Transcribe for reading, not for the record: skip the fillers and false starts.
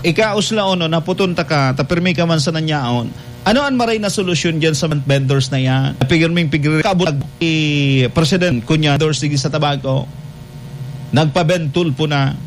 ikaos laon no, naputunta ka, tapirmi ka man sa nanyaon. Ano ang maray na solusyon dyan sa vendors na yan? Pigirming kabutag President kunya vendors sa tabako. Nagpabentul po na